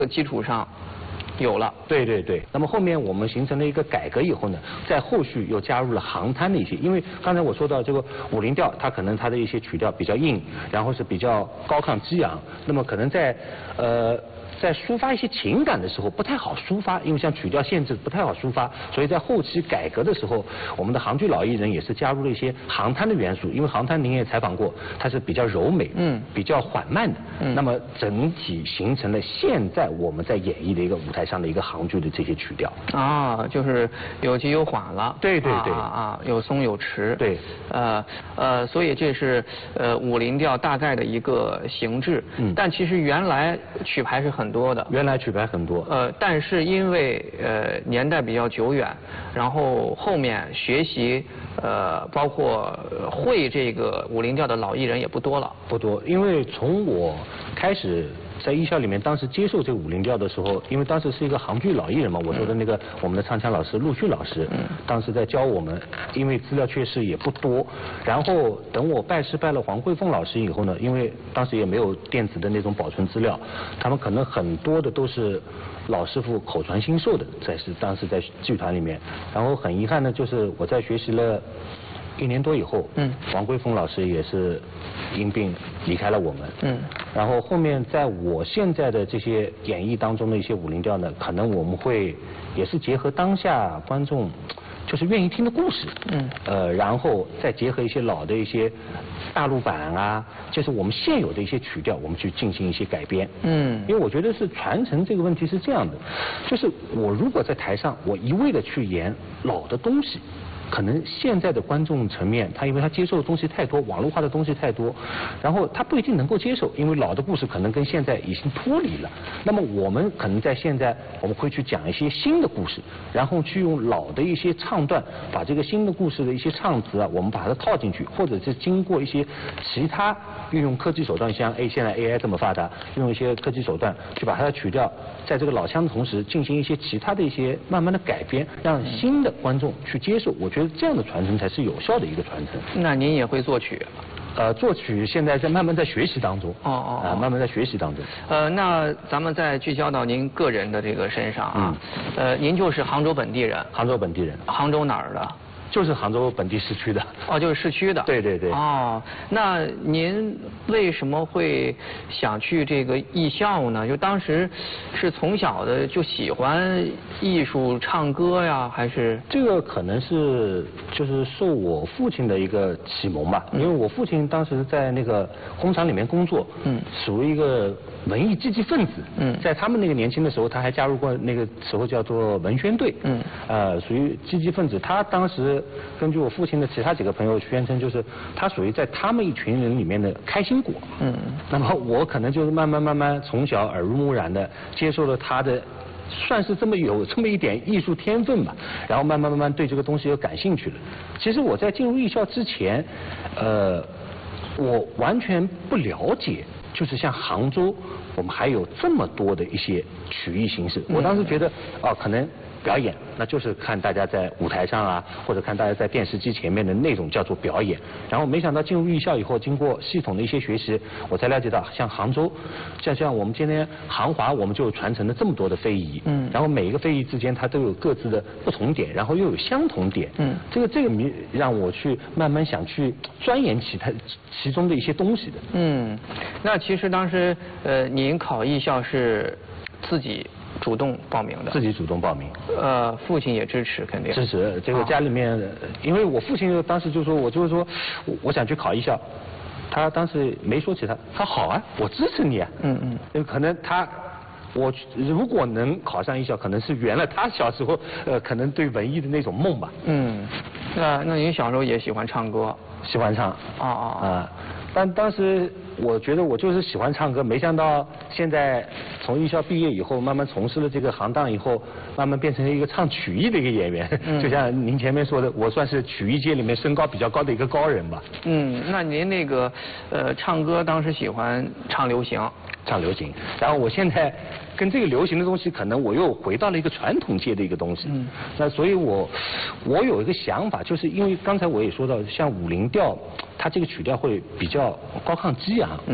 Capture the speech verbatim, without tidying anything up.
基础上有了。 对对对。那么后面我们形成了一个改革以后呢，在后续又加入了杭滩的一些，因为刚才我说到这个武林调，它可能它的一些曲调比较硬，然后是比较高亢激昂，那么可能在呃。在抒发一些情感的时候不太好抒发，因为像曲调限制不太好抒发，所以在后期改革的时候，我们的杭剧老艺人也是加入了一些杭滩的元素，因为杭滩您也采访过，它是比较柔美，嗯，比较缓慢的，嗯，那么整体形成了现在我们在演绎的一个舞台上的一个杭剧的这些曲调。啊， 就是有急有缓了。 对对对。 啊啊，有松有弛。 对。 呃呃，所以这是呃武林调大概的一个形制。嗯。但其实原来曲牌是很多的， 原来曲牌很多， 呃，但是因为呃年代比较久远，然后后面学习呃包括会这个武林调的老艺人也不多了， 不多，因为从我开始在艺校里面，当时接受这个武林调的时候，因为当时是一个杭剧老艺人嘛，我说的那个我们的唱腔老师陆续老师，嗯，当时在教我们，因为资料确实也不多，然后等我拜师拜了黄慧凤老师以后呢，因为当时也没有电子的那种保存资料，他们可能很多的都是老师傅口传心授的，在是当时在剧团里面，然后很遗憾的就是我在学习了一年多以后，嗯，王桂峰老师也是因病离开了我们，嗯，然后后面在我现在的这些演绎当中的一些武林调呢，可能我们会也是结合当下观众就是愿意听的故事，嗯，呃，然后再结合一些老的一些大陆版啊，就是我们现有的一些曲调，我们去进行一些改编，嗯，因为我觉得是传承这个问题是这样的，就是我如果在台上我一味的去演老的东西，可能现在的观众层面，他因为他接受的东西太多，网络化的东西太多，然后他不一定能够接受，因为老的故事可能跟现在已经脱离了。那么我们可能在现在，我们会去讲一些新的故事，然后去用老的一些唱段，把这个新的故事的一些唱词啊，我们把它套进去，或者是经过一些其他运用科技手段，像 A 现在 A I 这么发达，用一些科技手段去把它的曲调在这个老腔的同时，进行一些其他的一些慢慢的改编，让新的观众去接受。我觉得这样的传承才是有效的一个传承。 那您也会作曲？ 呃，作曲现在在慢慢在学习当中。哦哦。啊，慢慢在学习当中。 呃，那咱们再聚焦到您个人的这个身上啊。嗯。呃，您就是杭州本地人。 杭州本地人。 杭州哪儿的？ 就是杭州本地市区的。 哦，就是市区的。 对对对。 哦，那您为什么会想去这个艺校呢？就当时是从小的就喜欢艺术、唱歌呀，还是？ 这个可能是就是受我父亲的一个启蒙吧，嗯、因为我父亲当时在那个工厂里面工作，嗯，属于一个文艺积极分子，嗯，在他们那个年轻的时候，他还加入过那个时候叫做文宣队，嗯，呃，属于积极分子。他当时根据我父亲的其他几个朋友宣称，就是他属于在他们一群人里面的开心果，嗯，那么我可能就是慢慢慢慢从小耳濡目染的接受了他的。算是这么有这么一点艺术天分吧，然后慢慢慢慢对这个东西又感兴趣了。其实我在进入艺校之前，呃，我完全不了解，就是像杭州，我们还有这么多的一些曲艺形式。我当时觉得，哦，可能表演，那就是看大家在舞台上啊，或者看大家在电视机前面的那种叫做表演。然后没想到进入艺校以后，经过系统的一些学习，我才了解到，像杭州，像像我们今天杭华，我们就传承了这么多的非遗。嗯。然后每一个非遗之间，它都有各自的不同点，然后又有相同点。嗯。这个这个迷让我去慢慢想去钻研其他其中的一些东西的。 嗯。那其实当时呃，您考艺校是自己主动报名的， 自己主动报名。 呃，父亲也支持，肯定支持。这个家里面，哦、因为我父亲当时就说，我就是说，我我想去考艺校，他当时没说起他，他好啊，我支持你啊。嗯嗯。可能他，我如果能考上艺校，可能是圆了他小时候呃可能对文艺的那种梦吧。 嗯。那那您小时候也喜欢唱歌？ 喜欢唱。 啊啊啊！但当时我觉得我就是喜欢唱歌，没想到现在从艺校毕业以后，慢慢从事了这个行当以后，慢慢变成了一个唱曲艺的一个演员。嗯、就像您前面说的，我算是曲艺界里面身高比较高的一个高人吧。 嗯，那您那个呃唱歌当时喜欢唱流行？ 唱流行，然后我现在跟这个流行的东西，可能我又回到了一个传统界的一个东西。嗯。那所以我我有一个想法，就是因为刚才我也说到，像武林调，它这个曲调会比较高亢激昂。